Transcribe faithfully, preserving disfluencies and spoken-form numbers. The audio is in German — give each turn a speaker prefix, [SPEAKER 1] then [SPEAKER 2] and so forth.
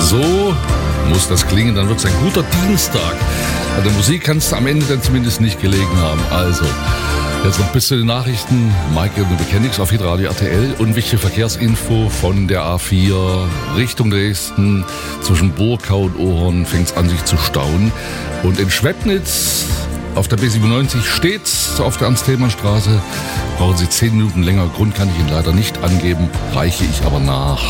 [SPEAKER 1] So muss das klingen, dann wird es ein guter Dienstag. An der Musik kannst du am Ende dann zumindest nicht gelegen haben. Also, jetzt noch bis zu den Nachrichten. Mike und Mechanics auf Hitradio R T L und wichtige Verkehrsinfo von der A vier Richtung Dresden. Zwischen Burgau und Ohorn fängt es an, sich zu stauen. Und in Schwebnitz auf der B siebenundneunzig steht's auf der Ernst-Thälmann-Straße. Brauchen Sie zehn Minuten länger. Grund kann ich Ihnen leider nicht angeben, reiche ich aber nach.